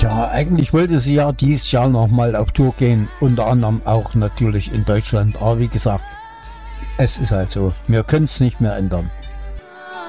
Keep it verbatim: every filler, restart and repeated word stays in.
Ja, eigentlich wollte sie ja dieses Jahr nochmal auf Tour gehen, unter anderem auch natürlich in Deutschland. Aber wie gesagt, es ist halt so, wir können es nicht mehr ändern.